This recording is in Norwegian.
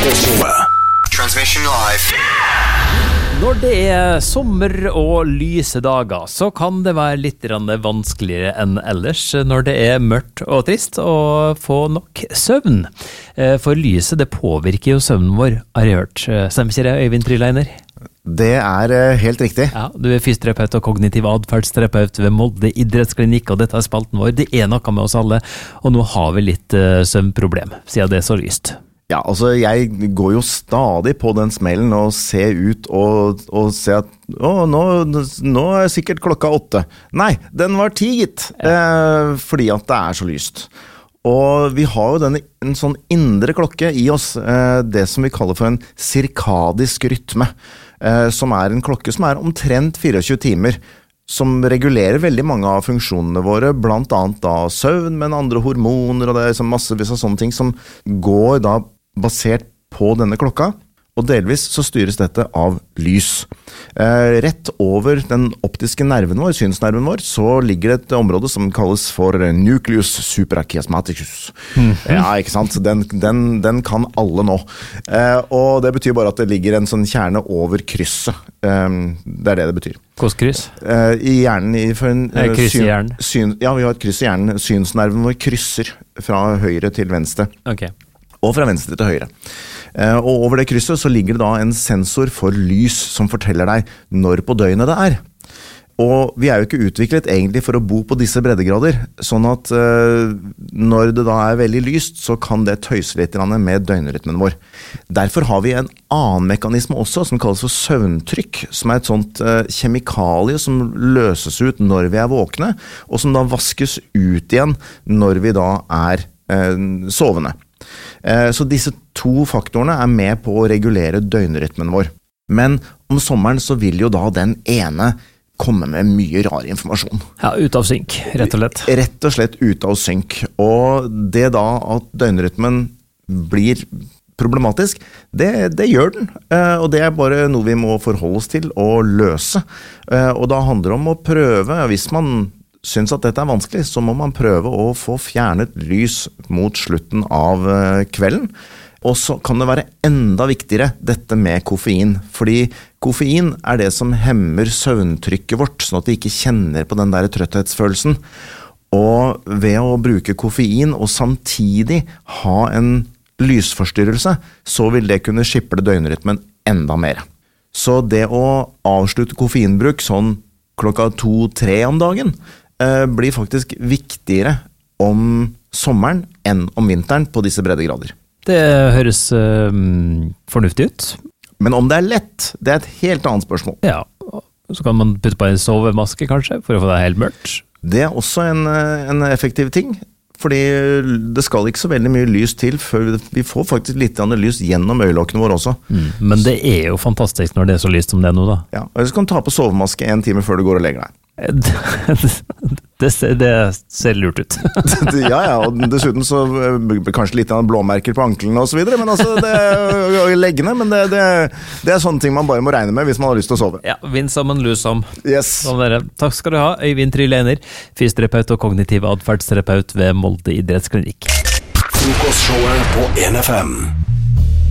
Transmission live. Når det er sommer og lyse dager, så kan det være litt vanskeligere enn ellers når det er mørkt og trist å få nok søvn. For lyset, det påvirker jo søvnen vår, har jeg hørt. Stemmer ikke det, Øyvind Tryleiner? Det er helt riktig. Ja, du er fysioterapeut og kognitiv adferdsterapeut ved Molde idrettsklinikk, og dette er spalten vår. Det er noe med oss alle, og nå har vi litt søvnproblem, siden det er så lyst. Ja, altså jeg går jo stadig på den smellen og ser ut og ser at nå er sikkert klokka 8. Nei, den var 10 gitt, fordi at det er så lyst. Og vi har jo en sånn indre klokke i oss, det som vi kaller for en cirkadisk rytme, som er en klokke som er omtrent 24 timer, som regulerer veldig mange av funksjonene våre, blant annet da søvn, men andre hormoner, og det er massevis av sånne ting som går da basert på denne klokka, og delvis så styres dette av lys. Rett over den optiske nerven vår, synsnerven vår, så ligger det et område som kalles for nucleus suprachiasmaticus. Ja, ikke sant? Den kan alle nå. Og det betyr bare at det ligger en sånn kjerne over krysset. Det er det betyr. Hvilket kryss? I hjernen. Kryss i hjernen? Ja, vi har et kryss i hjernen. Synsnerven vår krysser fra høyre til venstre. Ok. Og fra venstre til høyre. Og over det krysset så ligger det da en sensor for lys som forteller deg når på døgnet det er. Og vi er jo ikke utviklet egentlig for å bo på disse breddegrader, sånn at når det da er veldig lyst, så kan det tøyse litt med døgnrytmen vår. Derfor har vi en annen mekanisme også, som kalles for søvntrykk, som er et sånt kjemikalie som løses ut når vi er våkne, og som da vaskes ut igjen når vi da er sovende. Så disse to faktorene er med på å regulere døgnrytmen vår. Men om sommeren så vil jo da den ene komme med mye rar informasjon. Ja, ut av synk, rett og slett. Rett og slett ut av synk. Og det da at døgnrytmen blir problematisk, det gjør den. Og det er bare noe vi må forholde oss til og løse. Og da handler det om å prøve, hvis man synes at dette er vanskelig, så må man prøve å få fjernet lys mot slutten av kvelden. Og så kan det være enda viktigere dette med koffein, fordi koffein er det som hemmer søvntrykket vårt, sånn at vi ikke kjenner på den der trøtthetsfølelsen. Og ved å bruke koffein og samtidig ha en lysforstyrrelse, så vil det kunne skiple døgnrytmen enda mer. Så det å avslutte koffeinbruk sånn klokka 2-3 om dagen, blir faktisk viktigere om sommeren enn om vinteren på disse breddegrader. Det høres fornuftig ut. Men om det er lett, det er et helt annet spørsmål. Ja, så kan man putte på en sovemaske kanskje, for å få det helt mørkt. Det er også en effektiv ting, fordi det skal ikke så veldig mye lys til, før vi får faktisk litt lys gjennom øyelokkene våre også. Men det er jo fantastisk når det er så lyst som det er nå da. Ja, og så kan du ta på sovemaske 1 time før du går og legger deg. Det ser lurt ut. Ja, og dessuten så kanskje litt blåmerker på anklene og så videre, men altså det er leggende, men det er sånne ting man bare må regne med hvis man har lyst til å sove. Ja, vinn sammen, lus som. Yes. Sånn dere. Takk skal du ha, Øyvind Tryleiner, fysioterapeut og kognitiv adferdsterapeut ved Molde idrettsklinikk. Frokostshowet på 1FM.